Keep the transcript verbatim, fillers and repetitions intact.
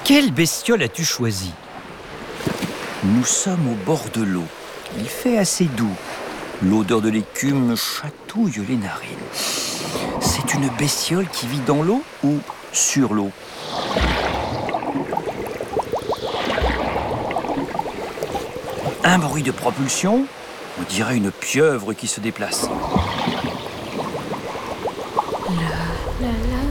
Quelle bestiole as-tu choisi? Nous sommes au bord de l'eau. Il fait assez doux. L'odeur de l'écume chatouille les narines. C'est une bestiole qui vit dans l'eau ou sur l'eau? Un bruit de propulsion, on dirait une pieuvre qui se déplace. La la la